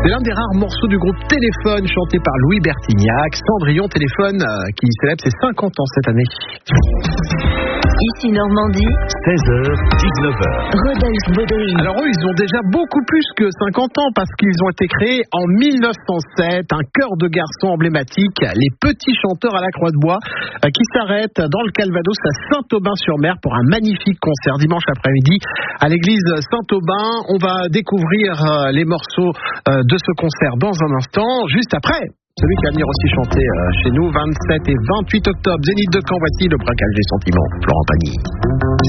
C'est l'un des rares morceaux du groupe Téléphone chanté par Louis Bertignac. Cendrillon Téléphone qui célèbre ses 50 ans cette année. Ici Normandie, 16h, 19h. Rodolphe Baudouin. Alors eux, ils ont déjà beaucoup plus que 50 ans parce qu'ils ont été créés en 1907, un chœur de garçons emblématique, les Petits Chanteurs à la Croix-de-Bois, qui s'arrête dans le Calvados à Saint-Aubin-sur-Mer pour un magnifique concert dimanche après-midi à l'église Saint-Aubin. On va découvrir les morceaux de ce concert dans un instant, juste après. Celui qui va venir aussi chanter chez nous, 27 et 28 octobre, Zénith de Caen, voici le braquage des sentiments, Florent Pagny.